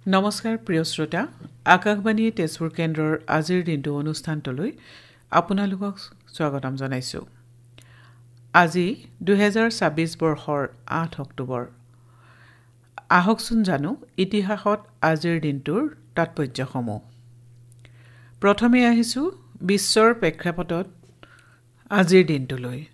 নমস্কাৰ প্ৰিয় শ্ৰোতা, আকাশবাণী তেজপুৰ কেন্দ্ৰৰ আজিৰ দিনটো অনুষ্ঠানটোলৈ আপোনালোকক স্বাগতম জনাইছোঁ। আজি 2026 বৰ্ষৰ 8 অক্টোবৰ। আহকচোন জানো ইতিহাসত আজিৰ দিনটোৰ তাৎপৰ্যসমূহ। প্ৰথমে আহিছোঁ বিশ্বৰ প্ৰেক্ষাপটত আজিৰ দিনটোলৈ।